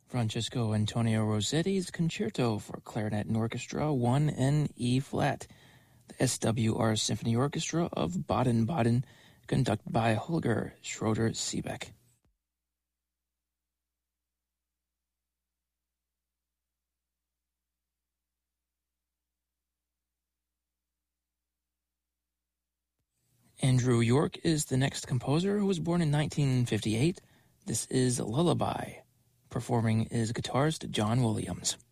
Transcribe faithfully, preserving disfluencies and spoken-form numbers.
Francesco Antonio Rossetti's Concerto for Clarinet and Orchestra one in E flat, the S W R Symphony Orchestra of Baden-Baden, conducted by Holger Schroeder-Siebeck. Andrew York is the next composer, who was born in nineteen fifty-eight. This is Lullaby. Performing is guitarist John Williams.